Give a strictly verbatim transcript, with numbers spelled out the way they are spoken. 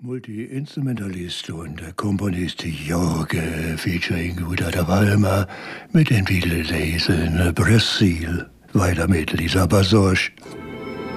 Multi-Instrumentalist und Komponist Jorge featuring Guido da Palma mit dem Titel Days in Brazil. Weiter mit Lisa Basosch.